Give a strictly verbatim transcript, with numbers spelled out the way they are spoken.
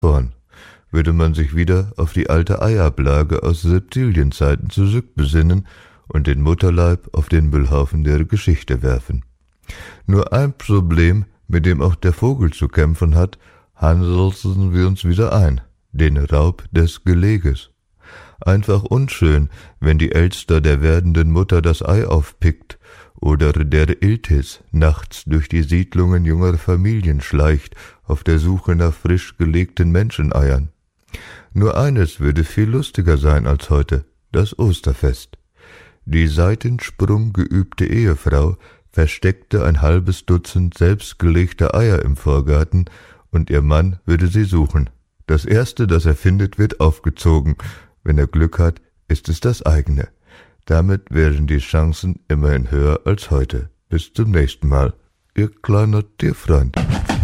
Born würde man sich wieder auf die alte Eiablage aus Reptilienzeiten zurückbesinnen und den Mutterleib auf den Müllhaufen der Geschichte werfen. Nur ein Problem, mit dem auch der Vogel zu kämpfen hat, handeln wir uns wieder ein, den Raub des Geleges. Einfach unschön, wenn die Elster der werdenden Mutter das Ei aufpickt oder der Iltis nachts durch die Siedlungen junger Familien schleicht, auf der Suche nach frisch gelegten Menscheneiern. Nur eines würde viel lustiger sein als heute, das Osterfest. Die Seitensprung geübte Ehefrau versteckte ein halbes Dutzend selbstgelegter Eier im Vorgarten, und ihr Mann würde sie suchen. Das erste, das er findet, wird aufgezogen. Wenn er Glück hat, ist es das eigene. Damit wären die Chancen immerhin höher als heute. Bis zum nächsten Mal. Ihr kleiner Tierfreund.